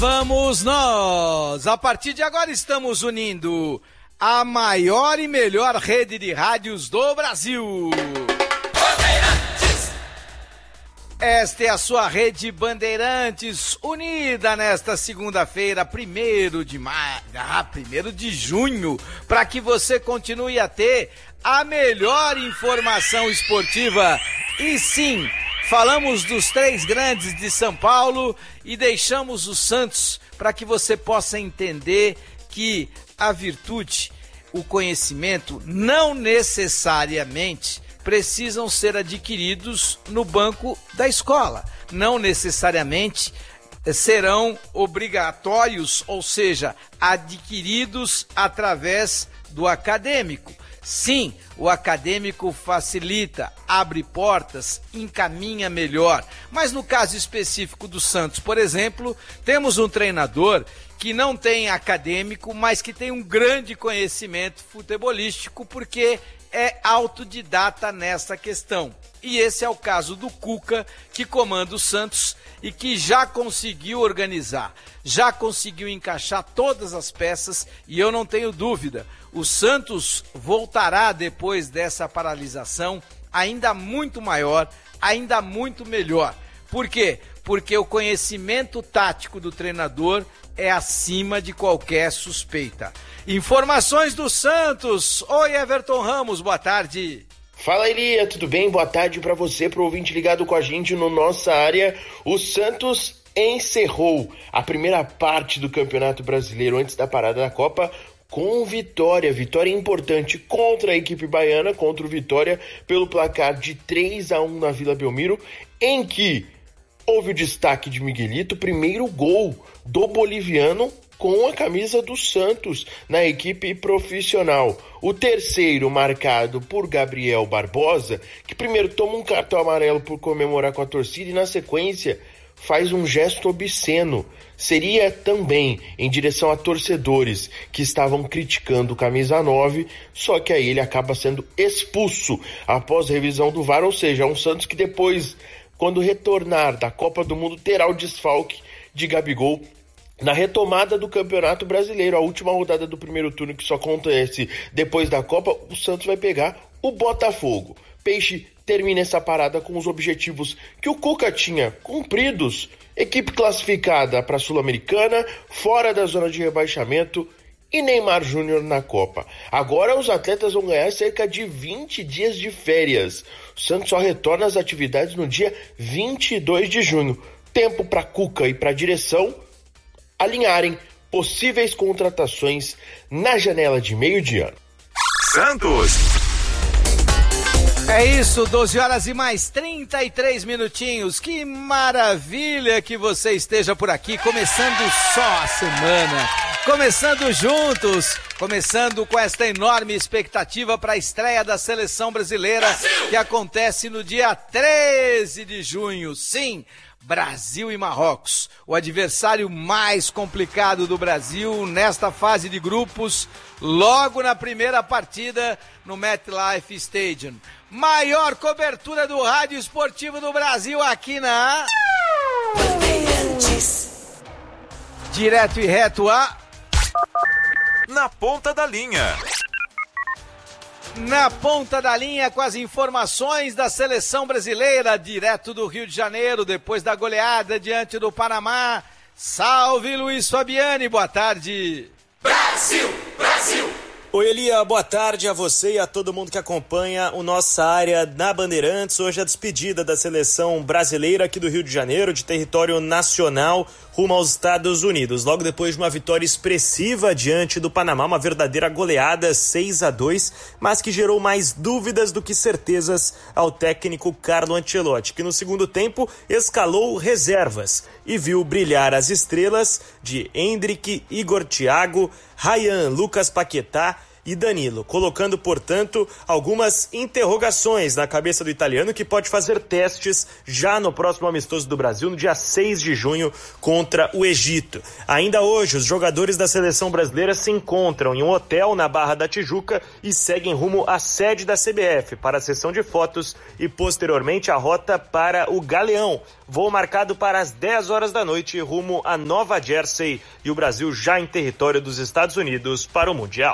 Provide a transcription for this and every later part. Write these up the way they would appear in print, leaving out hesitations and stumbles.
vamos nós! A partir de agora estamos unindo a maior e melhor rede de rádios do Brasil. Esta é a sua rede Bandeirantes, unida nesta segunda-feira, 1º de junho, para que você continue a ter a melhor informação esportiva. E sim, falamos dos 3 grandes de São Paulo e deixamos o Santos para que você possa entender que a virtude, o conhecimento, não necessariamente precisam ser adquiridos no banco da escola. Não necessariamente serão obrigatórios, ou seja, adquiridos através do acadêmico. Sim, o acadêmico facilita, abre portas, encaminha melhor. Mas no caso específico do Santos, por exemplo, temos um treinador que não tem acadêmico, mas que tem um grande conhecimento futebolístico, porque é autodidata nessa questão. E esse é o caso do Cuca, que comanda o Santos e que já conseguiu organizar, já conseguiu encaixar todas as peças, e eu não tenho dúvida, o Santos voltará depois dessa paralisação ainda muito maior, ainda muito melhor. Por quê? Porque o conhecimento tático do treinador é acima de qualquer suspeita. Informações do Santos. Oi, Everton Ramos, boa tarde. Fala, Elia, tudo bem? Boa tarde para você, pro ouvinte ligado com a gente no Nossa Área. O Santos encerrou a primeira parte do Campeonato Brasileiro antes da parada da Copa com vitória importante contra a equipe baiana, contra o Vitória, pelo placar de 3-1 na Vila Belmiro, em que houve o destaque de Miguelito, primeiro gol do boliviano com a camisa do Santos na equipe profissional. O terceiro marcado por Gabriel Barbosa, que primeiro toma um cartão amarelo por comemorar com a torcida e na sequência faz um gesto obsceno. Seria também em direção a torcedores que estavam criticando o camisa 9, só que aí ele acaba sendo expulso após revisão do VAR, ou seja, um Santos que depois, quando retornar da Copa do Mundo, terá o desfalque de Gabigol na retomada do Campeonato Brasileiro. A última rodada do primeiro turno, que só acontece depois da Copa, o Santos vai pegar o Botafogo. Peixe termina essa parada com os objetivos que o Cuca tinha cumpridos. Equipe classificada para a Sul-Americana, fora da zona de rebaixamento, e Neymar Júnior na Copa. Agora os atletas vão ganhar cerca de 20 dias de férias. O Santos só retorna às atividades no dia 22 de junho. Tempo para Cuca e para a direção alinharem possíveis contratações na janela de meio de ano. Santos! É isso, 12 horas e mais 33 minutinhos. Que maravilha que você esteja por aqui, começando só a semana, começando juntos, começando com esta enorme expectativa para a estreia da Seleção Brasileira, Brasil! Que acontece no dia 13 de junho. Sim, Brasil e Marrocos, o adversário mais complicado do Brasil nesta fase de grupos, logo na primeira partida no MetLife Stadium. Maior cobertura do rádio esportivo do Brasil aqui na direto e reto a Na Ponta da Linha. Na ponta da linha com as informações da Seleção Brasileira, direto do Rio de Janeiro, depois da goleada diante do Panamá. Salve, Luiz Fabiani, boa tarde. Brasil, Brasil. Oi, Elia, boa tarde a você e a todo mundo que acompanha o Nossa Área na Bandeirantes. Hoje a despedida da Seleção Brasileira aqui do Rio de Janeiro, de território nacional, rumo aos Estados Unidos. Logo depois de uma vitória expressiva diante do Panamá, uma verdadeira goleada 6-2, mas que gerou mais dúvidas do que certezas ao técnico Carlo Ancelotti, que no segundo tempo escalou reservas e viu brilhar as estrelas de Endrick, Igor Thiago, Ryan, Lucas Paquetá e Danilo, colocando, portanto, algumas interrogações na cabeça do italiano, que pode fazer testes já no próximo amistoso do Brasil, no dia 6 de junho, contra o Egito. Ainda hoje, os jogadores da seleção brasileira se encontram em um hotel na Barra da Tijuca e seguem rumo à sede da CBF para a sessão de fotos e, posteriormente, a rota para o Galeão. Voo marcado para as 10 horas da noite, rumo a Nova Jersey, e o Brasil já em território dos Estados Unidos para o Mundial.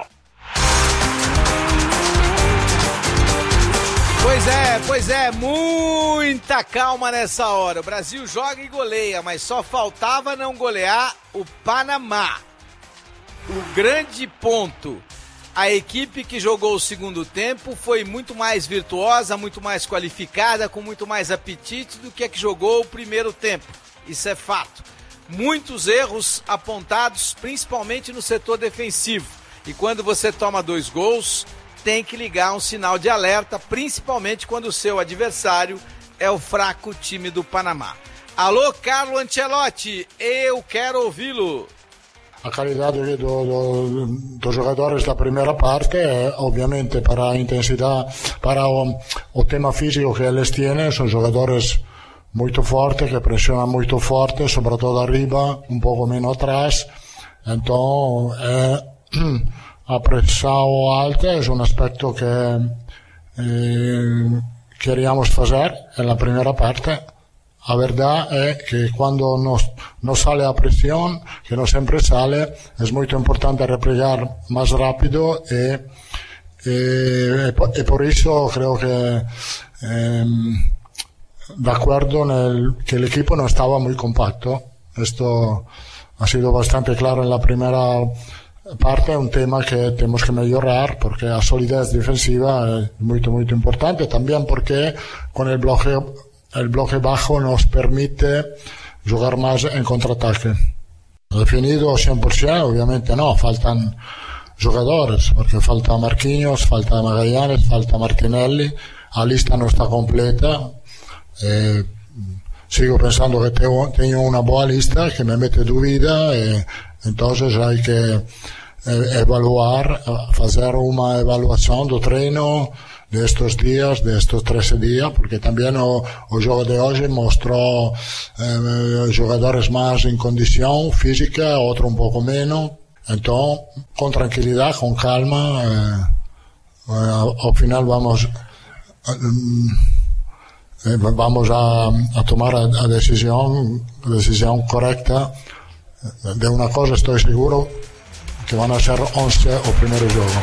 Pois é, muita calma nessa hora. O Brasil joga e goleia, mas só faltava não golear o Panamá. O grande ponto, a equipe que jogou o segundo tempo foi muito mais virtuosa, muito mais qualificada, com muito mais apetite do que a que jogou o primeiro tempo. Isso é fato. Muitos erros apontados, principalmente no setor defensivo. E quando você toma 2 gols, tem que ligar um sinal de alerta, principalmente quando o seu adversário é o fraco time do Panamá. Alô, Carlo Ancelotti, eu quero ouvi-lo. A qualidade dos jogadores da primeira parte, obviamente, para a intensidade, para o tema físico que eles têm, são jogadores muito fortes, que pressionam muito forte, sobretudo arriba, um pouco menos atrás. Então, a pressão alta é um aspecto que queríamos fazer na primeira parte. A verdade é que quando não sale a pressão, que não sempre sale, é muito importante replegar mais rápido e por isso creio que de acuerdo que el equipo no estaba muy compacto. Esto ha sido bastante claro en la primera parte, un tema que tenemos que mejorar porque la solidez defensiva es muy importante, también porque con el bloque bajo nos permite jugar más en contraataque. Definido 100%, obviamente no, faltan jugadores, porque falta Marquinhos, falta Magallanes, falta Martinelli, la lista no está completa. Sigo pensando que tengo una buena lista que me mete duda, entonces hay que evaluar, hacer una evaluación del treino de estos días, de estos 13 días, porque también el juego de hoy mostró jugadores más en condición física, otro un poco menos. Entonces, con tranquilidad, con calma, al final vamos a tomar la decisión correcta. De una cosa estoy seguro, que van a ser 11 o primeiro jogo.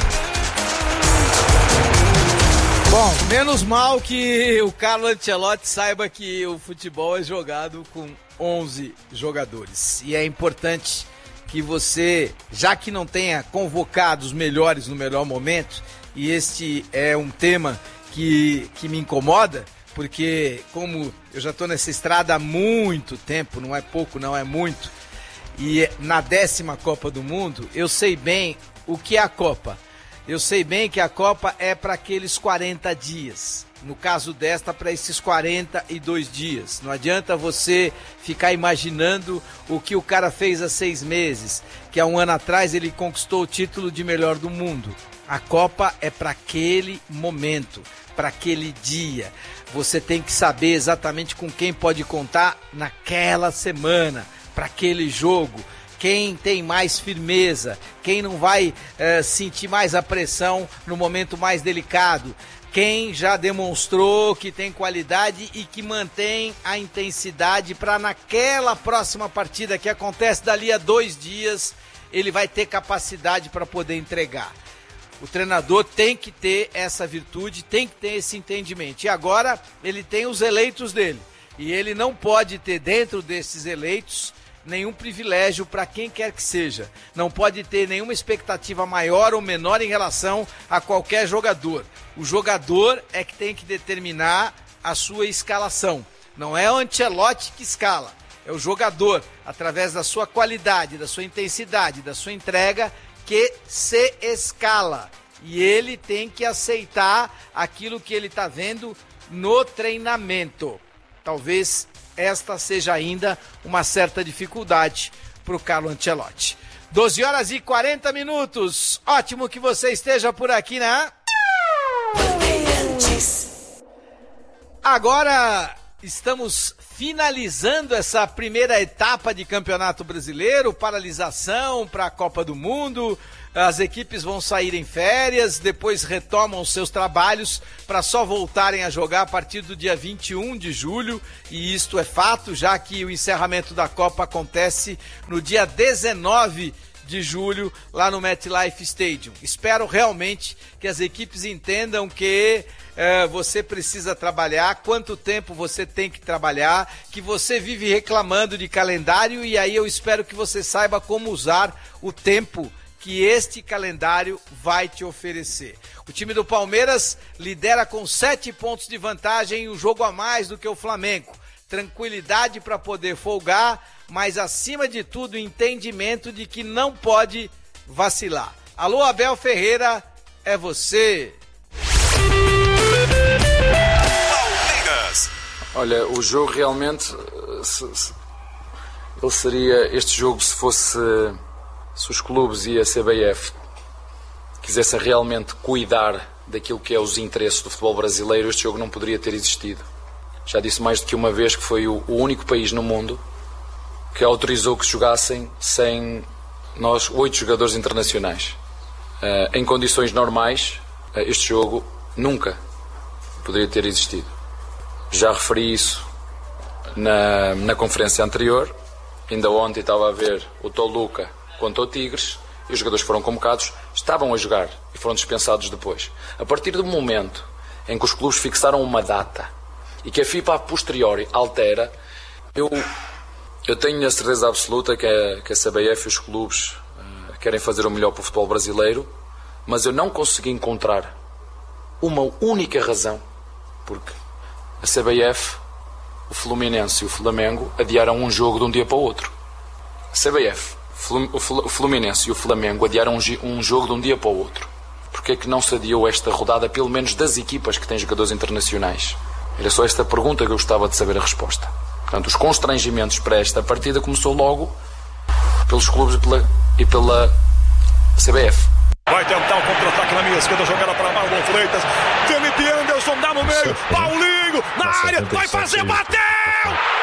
Bom, menos mal que o Carlo Ancelotti saiba que o futebol é jogado com 11 jogadores. E é importante que você, já que não tenha convocado os melhores no melhor momento, e este é um tema que me incomoda, porque como eu já estou nessa estrada há muito tempo, não é pouco, não é muito, e na 10ª Copa do Mundo, eu sei bem o que é a Copa. Eu sei bem que a Copa é para aqueles 40 dias. No caso desta, para esses 42 dias. Não adianta você ficar imaginando o que o cara fez há 6 meses, que há um ano atrás ele conquistou o título de melhor do mundo. A Copa é para aquele momento, para aquele dia. Você tem que saber exatamente com quem pode contar naquela semana, para aquele jogo. Quem tem mais firmeza, quem não vai sentir mais a pressão no momento mais delicado, quem já demonstrou que tem qualidade e que mantém a intensidade para naquela próxima partida que acontece dali a 2 dias, ele vai ter capacidade para poder entregar. O treinador tem que ter essa virtude, tem que ter esse entendimento. E agora ele tem os eleitos dele. E ele não pode ter dentro desses eleitos nenhum privilégio para quem quer que seja. Não pode ter nenhuma expectativa maior ou menor em relação a qualquer jogador. O jogador é que tem que determinar a sua escalação. Não é o Ancelotti que escala. É o jogador, através da sua qualidade, da sua intensidade, da sua entrega, que se escala. E ele tem que aceitar aquilo que ele está vendo no treinamento. Talvez esta seja ainda uma certa dificuldade para o Carlo Ancelotti. 12h40. Ótimo que você esteja por aqui na... Agora estamos finalizando essa primeira etapa de Campeonato Brasileiro, paralisação para a Copa do Mundo. As equipes vão sair em férias, depois retomam os seus trabalhos para só voltarem a jogar a partir do dia 21 de julho, e isto é fato, já que o encerramento da Copa acontece no dia 19 de julho, lá no MetLife Stadium. Espero realmente que as equipes entendam que você precisa trabalhar, quanto tempo você tem que trabalhar, que você vive reclamando de calendário, e aí eu espero que você saiba como usar o tempo que este calendário vai te oferecer. O time do Palmeiras lidera com 7 pontos de vantagem, um jogo a mais do que o Flamengo. Tranquilidade para poder folgar, mas acima de tudo, entendimento de que não pode vacilar. Alô, Abel Ferreira, é você. Palmeiras. Olha, o jogo realmente, ele seria, este jogo se os clubes e a CBF quisessem realmente cuidar daquilo que é os interesses do futebol brasileiro, este jogo não poderia ter existido. Já disse mais do que uma vez que foi o único país no mundo que autorizou que jogassem sem nós 8 jogadores internacionais. Em condições normais, este jogo nunca poderia ter existido. Já referi isso na conferência anterior. Ainda ontem estava a ver o Toluca contra o Tigres e os jogadores foram convocados, estavam a jogar e foram dispensados depois. A partir do momento em que os clubes fixaram uma data e que a FIFA a posteriori altera, eu tenho a certeza absoluta que a CBF e os clubes querem fazer o melhor para o futebol brasileiro, mas eu não consegui encontrar uma única razão porque a CBF, o Fluminense e o Flamengo adiaram um jogo de um dia para o outro. A CBF, o Fluminense e o Flamengo adiaram um jogo de um dia para o outro. Porquê é que não se adiou esta rodada, pelo menos das equipas que têm jogadores internacionais? Era só esta pergunta que eu gostava de saber a resposta. Portanto, os constrangimentos para esta partida começou logo pelos clubes e pela CBF. Vai tentar o contra-ataque na minha esquerda, jogada para Marlon Freitas. Felipe Anderson dá no meio. Paulinho na área, vai fazer, bateu!